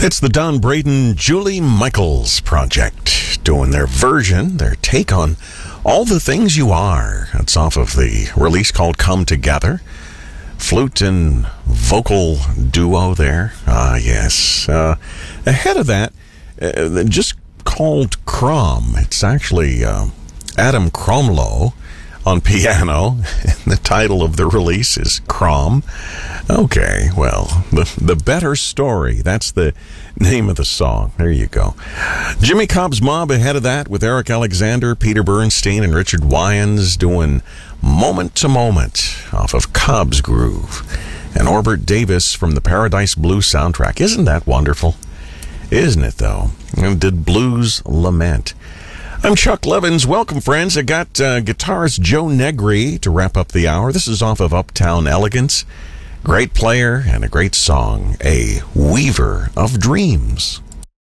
It's the Don Braden, Julie Michaels Project doing their version, their take on All the Things You Are. It's off of the release called Come Together. Flute and vocal duo there. Yes. Ahead of that, just called Crom. It's actually Adam Cromlow on piano. The title of the release is Crom. Okay, well, the Better Story. That's the name of the song. There you go. Jimmy Cobb's Mob ahead of that with Eric Alexander, Peter Bernstein, and Richard Wyans doing Moment to Moment off of Cobb's Groove. And Orbert Davis from the Paradise Blues soundtrack. Isn't that wonderful? Isn't it, though? And did Blues Lament. I'm Chuck Levins. Welcome, friends. I got guitarist Joe Negri to wrap up the hour. This is off of Uptown Elegance. Great player and a great song, A Weaver of Dreams.